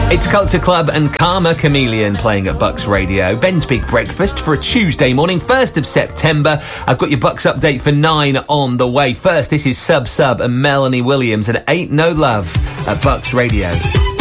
It's Culture Club and Karma Chameleon playing at Bucks Radio. Ben's Big Breakfast for a Tuesday morning, 1st of September. I've got your Bucks update for 9 on the way. First, this is Sub and Melanie Williams and Ain't No Love at Bucks Radio.